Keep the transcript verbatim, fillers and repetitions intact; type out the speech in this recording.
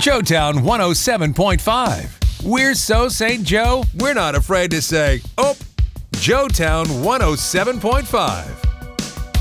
Joetown one oh seven point five. We're so Saint Joe, we're not afraid to say, oh, Joetown one oh seven point five.